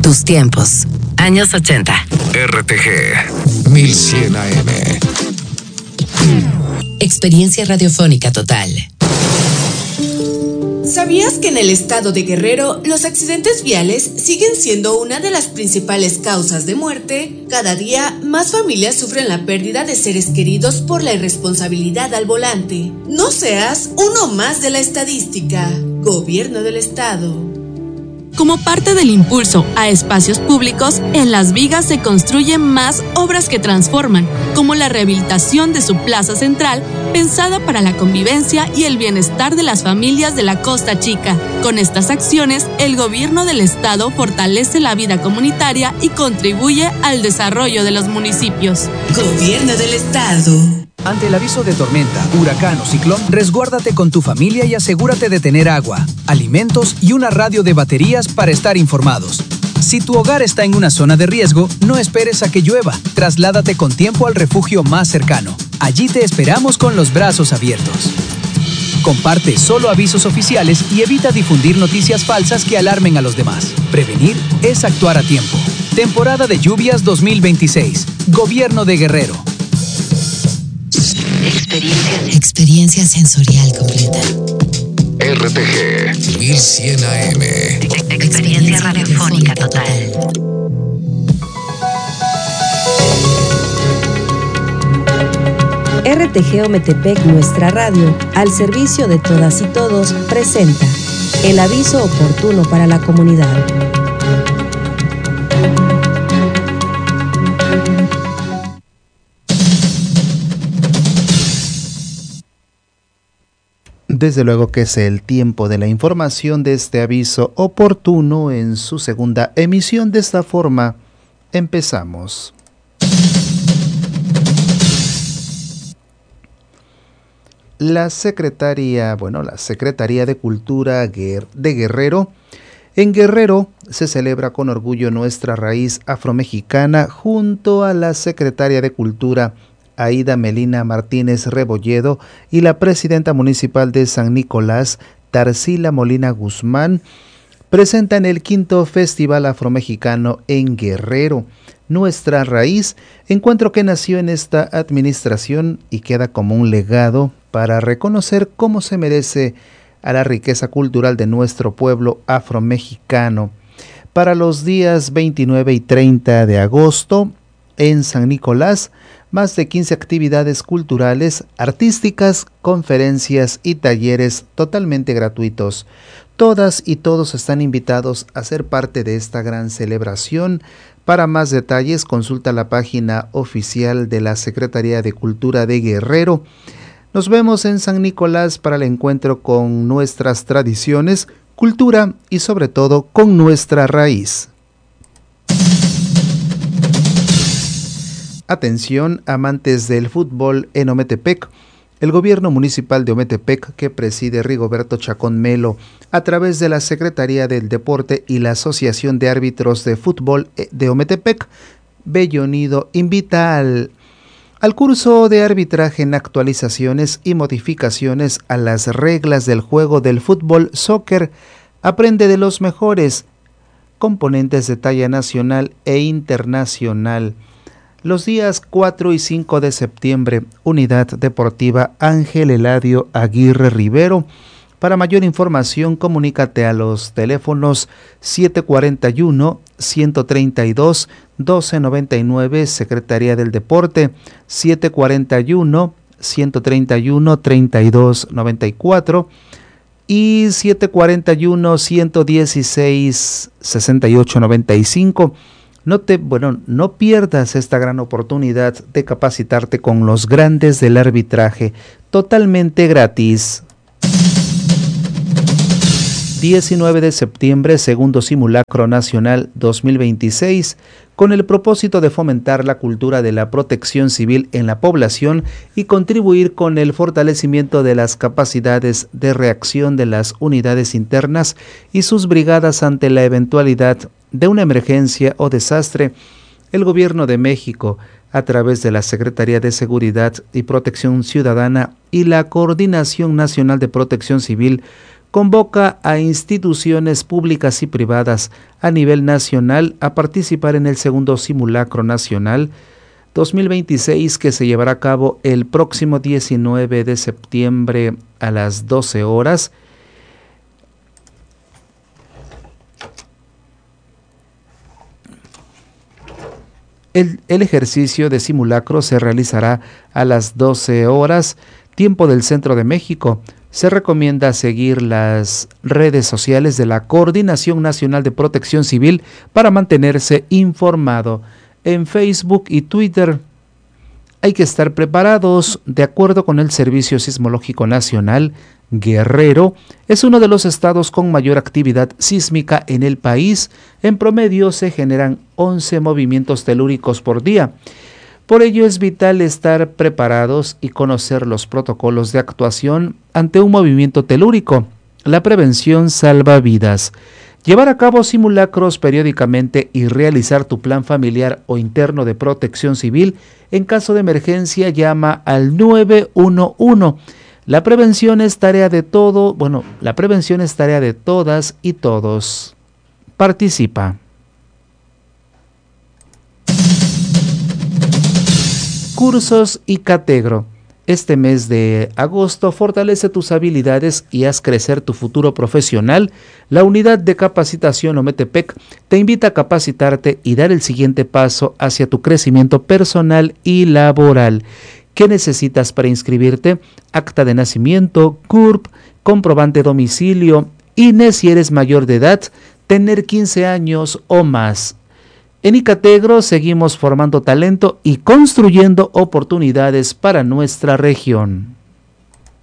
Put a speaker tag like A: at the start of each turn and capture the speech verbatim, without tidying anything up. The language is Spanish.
A: Tus tiempos. Años ochenta.
B: R T G mil cien A M.
A: Experiencia radiofónica total.
C: ¿Sabías que en el estado de Guerrero los accidentes viales siguen siendo una de las principales causas de muerte? Cada día más familias sufren la pérdida de seres queridos por la irresponsabilidad al volante. No seas uno más de la estadística. Gobierno del Estado.
D: Como parte del impulso a espacios públicos, en Las Vigas se construyen más obras que transforman, como la rehabilitación de su plaza central, pensada para la convivencia y el bienestar de las familias de la Costa Chica. Con estas acciones, el gobierno del estado fortalece la vida comunitaria y contribuye al desarrollo de los municipios.
C: Gobierno del Estado.
E: Ante el aviso de tormenta, huracán o ciclón, resguárdate con tu familia y asegúrate de tener agua, alimentos y una radio de baterías para estar informados. Si tu hogar está en una zona de riesgo, no esperes a que llueva. Trasládate con tiempo al refugio más cercano. Allí te esperamos con los brazos abiertos. Comparte solo avisos oficiales y evita difundir noticias falsas que alarmen a los demás. Prevenir es actuar a tiempo. Temporada de lluvias dos mil veintiséis. Gobierno de Guerrero.
A: Experiencia, experiencia sensorial completa.
B: R T G mil cien A M.
A: Experiencia radiofónica total.
F: R T G Ometepec, nuestra radio, al servicio de todas y todos, presenta el aviso oportuno para la comunidad.
G: Desde luego que es el tiempo de la información de este aviso oportuno en su segunda emisión. De esta forma, empezamos. La Secretaría, bueno, la Secretaría de Cultura de Guerrero. En Guerrero se celebra con orgullo nuestra raíz afromexicana junto a la Secretaria de Cultura Aida Melina Martínez Rebolledo y la presidenta municipal de San Nicolás, Tarsila Molina Guzmán, presentan el quinto Festival Afromexicano en Guerrero, Nuestra Raíz, encuentro que nació en esta administración y queda como un legado para reconocer cómo se merece a la riqueza cultural de nuestro pueblo afromexicano. Para los días veintinueve y treinta de agosto, en San Nicolás, más de quince actividades culturales, artísticas, conferencias y talleres totalmente gratuitos. Todas y todos están invitados a ser parte de esta gran celebración. Para más detalles, consulta la página oficial de la Secretaría de Cultura de Guerrero. Nos vemos en San Nicolás para el encuentro con nuestras tradiciones, cultura y sobre todo con nuestra raíz. Atención, amantes del fútbol en Ometepec. El gobierno municipal de Ometepec, que preside Rigoberto Chacón Melo, a través de la Secretaría del Deporte y la Asociación de Árbitros de Fútbol de Ometepec, Bello Nido, invita al, al curso de arbitraje en actualizaciones y modificaciones a las reglas del juego del fútbol soccer. Aprende de los mejores componentes de talla nacional e internacional. Los días cuatro y cinco de septiembre, Unidad Deportiva Ángel Eladio Aguirre Rivero. Para mayor información, comunícate a los teléfonos siete cuarenta y uno, ciento treinta y dos, doce noventa y nueve, Secretaría del Deporte, siete cuarenta y uno, ciento treinta y uno, treinta y dos noventa y cuatro y siete cuarenta y uno, ciento dieciséis, sesenta y ocho noventa y cinco. No te, bueno, no pierdas esta gran oportunidad de capacitarte con los grandes del arbitraje, totalmente gratis. diecinueve de septiembre, segundo simulacro nacional dos mil veintiséis, con el propósito de fomentar la cultura de la protección civil en la población y contribuir con el fortalecimiento de las capacidades de reacción de las unidades internas y sus brigadas ante la eventualidad de una emergencia o desastre. El Gobierno de México, a través de la Secretaría de Seguridad y Protección Ciudadana y la Coordinación Nacional de Protección Civil, convoca a instituciones públicas y privadas a nivel nacional a participar en el segundo simulacro nacional dos mil veintiséis que se llevará a cabo el próximo diecinueve de septiembre a las doce horas. El, el ejercicio de simulacro se realizará a las doce horas, tiempo del Centro de México. Se recomienda seguir las redes sociales de la Coordinación Nacional de Protección Civil para mantenerse informado. En Facebook y Twitter hay que estar preparados. De acuerdo con el Servicio Sismológico Nacional, Guerrero es uno de los estados con mayor actividad sísmica en el país. En promedio se generan once movimientos telúricos por día. Por ello es vital estar preparados y conocer los protocolos de actuación ante un movimiento telúrico. La prevención salva vidas. Llevar a cabo simulacros periódicamente y realizar tu plan familiar o interno de protección civil. En caso de emergencia, llama al nueve uno uno. La prevención es tarea de todo, bueno, la prevención es tarea de todas y todos. Participa. Cursos y Categro. Este mes de agosto fortalece tus habilidades y haz crecer tu futuro profesional. La Unidad de Capacitación Ometepec te invita a capacitarte y dar el siguiente paso hacia tu crecimiento personal y laboral. ¿Qué necesitas para inscribirte? Acta de nacimiento, C U R P, comprobante de domicilio, I N E si eres mayor de edad, tener quince años o más. En Icategro seguimos formando talento y construyendo oportunidades para nuestra región.